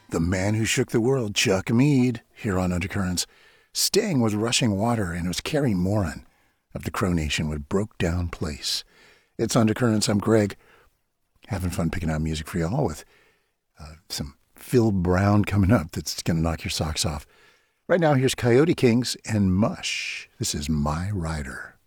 The man who shook the world, Chuck Mead, here on Undercurrents. Sting with Rushing Water, and it was Carrie Moran of the Crow Nation with Broke Down Place. It's Undercurrents. I'm Greg. Having fun picking out music for y'all with some Phil Brown coming up that's going to knock your socks off. Right now, here's Coyote Kings and Mush. This is My Rider.